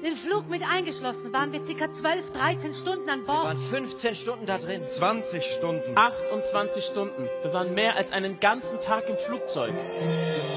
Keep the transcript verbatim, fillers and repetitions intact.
Den Flug mit eingeschlossen waren wir ca. zwölf, dreizehn Stunden an Wir waren Bord. fünfzehn Stunden da drin. zwanzig Stunden. achtundzwanzig Stunden. Wir waren mehr als einen ganzen Tag im Flugzeug.